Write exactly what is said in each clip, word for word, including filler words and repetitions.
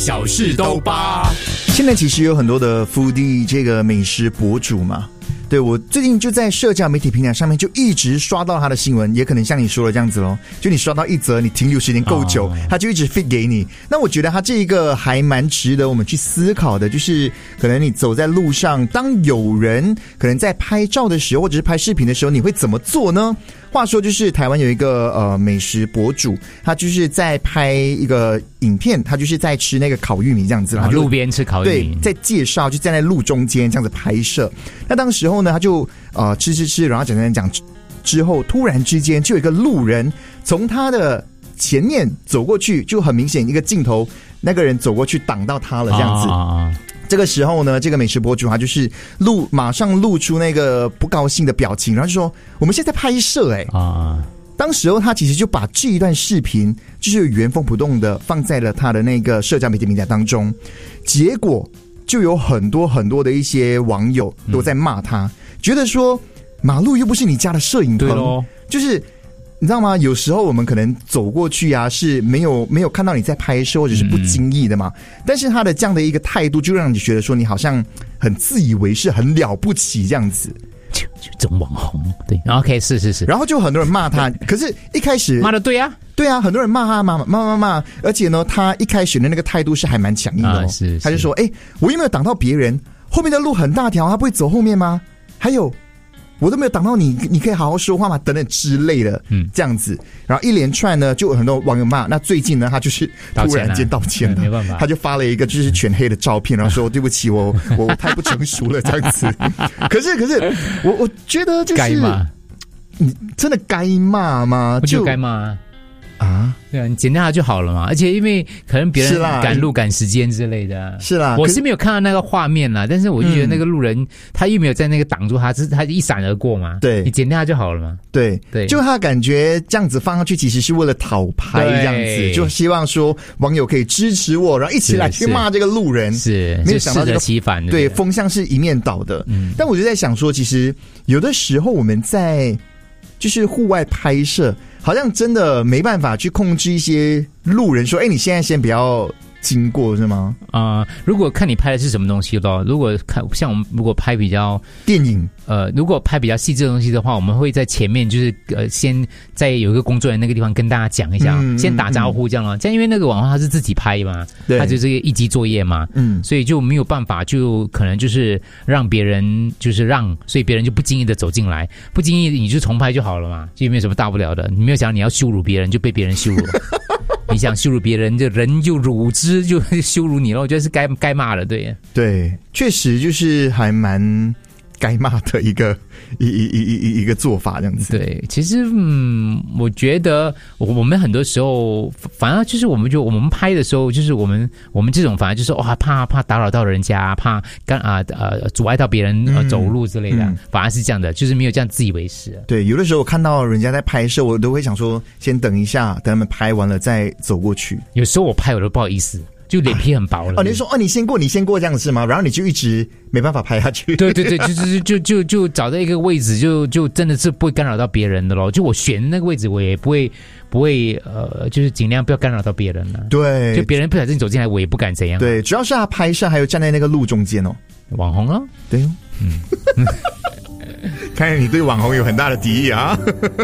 小事都八。 现在其实有很多的foodie这个美食博主嘛，对，我最近就在社交媒体平台上面就一直刷到他的新闻，也可能像你说的这样子咯，就你刷到一则，你停留时间够久，哦，他就一直 feed 给你。那我觉得他这一个还蛮值得我们去思考的，就是可能你走在路上，当有人可能在拍照的时候或者是拍视频的时候，你会怎么做呢？话说就是台湾有一个呃美食博主，他就是在拍一个影片，他就是在吃那个烤玉米这样子， 啊，路边吃烤玉米， 对，在介绍就站在路中间这样子拍摄。那当时候呢，他就呃吃吃吃，然后讲讲讲之后，突然之间就有一个路人从他的前面走过去，就很明显一个镜头，那个人走过去挡到他了这样子。啊这个时候呢，这个美食博主他就是露马上露出那个不高兴的表情，然后就说：“我们现在在拍摄哎、欸、啊！”当时候他其实就把这一段视频就是原封不动的放在了他的那个社交媒体平台当中，结果就有很多很多的一些网友都在骂他，嗯、觉得说马路又不是你家的摄影棚，就是。你知道吗？有时候我们可能走过去啊，是没有没有看到你在拍摄，或者是不经意的嘛。嗯、但是他的这样的一个态度，就让你觉得说你好像很自以为是、很了不起这样子。 就就这种网红，对 ，OK， 是是是。 然后就很多人骂他，可是一开始骂的对啊， 对啊，很多人骂他骂骂骂骂，而且呢，他一开始的那个态度是还蛮强硬的、哦啊，是是他就说：“哎、欸，我有没有挡到别人？后面的路很大条，他不会走后面吗？还有。”我都没有挡到你，你可以好好说话吗？等等之类的，嗯，这样子，然后一连串呢，就有很多网友骂。那最近呢，他就是突然间道歉了， 没办法， 他就发了一个就是全黑的照片，然后说对不起，我我我太不成熟了这样子。可是可是，我我觉得就是该骂， 你真的该骂吗？ 我就该骂啊。 对啊，你剪掉它就好了嘛。而且因为可能别人赶路赶时间之类的， 是啦， 我是没有看到那个画面啦，但是我就觉得那个路人、嗯、他又没有在那个挡住他，只是他一闪而过嘛。对，你剪掉它就好了嘛。 对对，就他感觉这样子放上去，其实是为了讨拍这样子，就希望说网友可以支持我，然后一起来去骂这个路人。 是，是没有想到这个其反， 对，风向是一面倒的。嗯，但我就在想说，其实有的时候我们在就是户外拍摄。好像真的没办法去控制一些路人说，哎、欸，你现在先不要经过是吗？ 啊、呃，如果看你拍的是什么东西咯，如果看像我们如果拍比较电影， 呃，如果拍比较细致的东西的话，我们会在前面就是呃，先在有一个工作人员那个地方跟大家讲一下，嗯、先打招呼这样咯。这样因为那个网红他是自己拍嘛，他就是一个一机作业嘛，嗯，所以就没有办法，就可能就是让别人就是让，所以别人就不经意的走进来，不经意你就重拍就好了嘛，就没有什么大不了的。你没有想你要羞辱别人，就被别人羞辱。你想羞辱别人，就人就辱之，就羞辱你了。我觉得是该该骂的，对对，确实就是还蛮该骂的一个一一一一一个做法这样子。 对，其实嗯，我觉得我们很多时候，反而就是我们就我们拍的时候，就是我们我们这种反而就是哇，怕怕打扰到人家，怕干啊呃阻碍到别人、呃、走路之类的、嗯，反而是这样的，就是没有这样自以为是。 对，有的时候我看到人家在拍摄，我都会想说，先等一下，等他们拍完了再走过去。 有时候我拍我都不好意思。就脸皮很薄了。 哦，你说哦，你先过，你先过这样子吗？然后你就一直没办法拍下去。 对对对，就是就就就找到一个位置，就就真的是不会干扰到别人的咯。就我选那个位置，我也不会不会呃，就是尽量不要干扰到别人了。 对， 就别人不小心走进来，我也不敢怎样。 对，主要是他拍摄还有站在那个路中间哦， 网红啊， 对哦，嗯，看来你对网红有很大的敌意啊。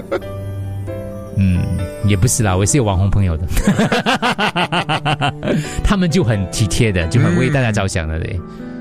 嗯，也不是啦，我是有网红朋友的，他们就很体贴的，就很为大家着想的，对。